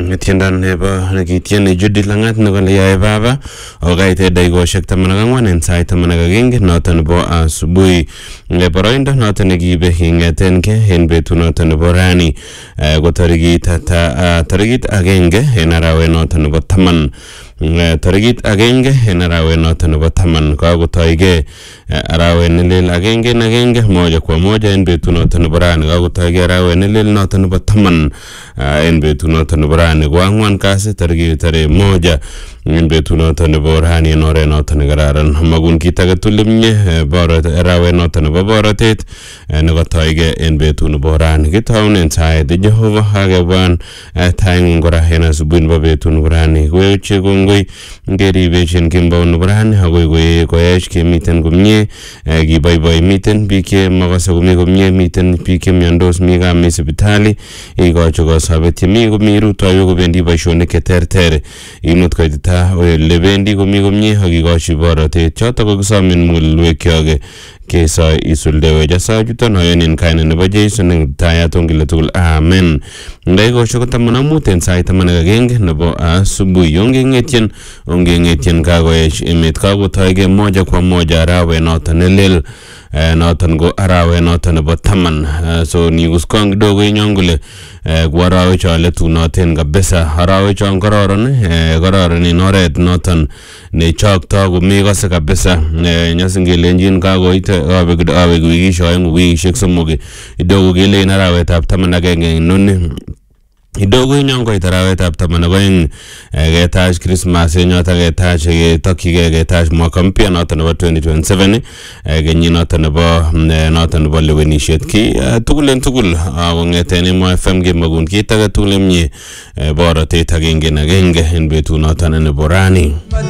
tiendo nebo nekitieni Judy Langat nekole yae baba okaite daikoshek 14 en sait 11 noton nebo asubuhi. Boroindo noton nekiibe king'etenke en betut noton nebo rani ko tarikit 1 en arawet noton nebo 10. Tarikit 1 en arawet noton nebo 10 kakotoige arawet nelel 1 moja kwa moja en betut noton nebo rani. Kakotoige arawet nelel noton nebo 10 en betut noton nebo rani ko 4 kasi tarikit 1 en betut noton nebo rani en oret noton nekararan. Magun kit age tugul mie arawet noton nebo borotet nekotoige en betut nebo rani. Kitaunen sait Jehova akebwan taing'ung kora en asubuhi nebo betut nebo rani. Koweche kongoi ngeribechin kimbaut nebo rani akoi koech kemiten komie kiboiboi miten biik chemakose komie miten biik chemiondos mi kami sipitali ikochi kosobet chemi komi rutoiwek kobendi boisionik cheterter imut koitita ole bendi komi komie akikochi borotet chotok ko kisomin mugulelwekyok kesoi isuldewe jasachuton ayonin kainet nebo Jeiso nekitayat ongile tugul amen. Ndaikoshek 15 en sait 11 nebo asubuhi. Ongeng'etyen kakoech emet kakotoige moja kwa moja arawet noton nelel noton ko arawet noton nebo 10. So niguskong kidogo inyon kole ko arawet chon letunoten kabisa. Arawet chon kororon en oret noton nechokto komekose kabisa. Nyasin kelenjin kakoit awek wikishek 3 kidogo kelen arawetab 11 inoni kidogo inyon koit arawetab 12 ketach Christmas enyota ketach ketokyige ketach mwaka mpya noton nebo 2027 kenyit noton nebo lewenisiet ki tugul en tugul kong'eten Emo FM kemagun kit age tugul mie borotet 1 en betut noton nebo rani.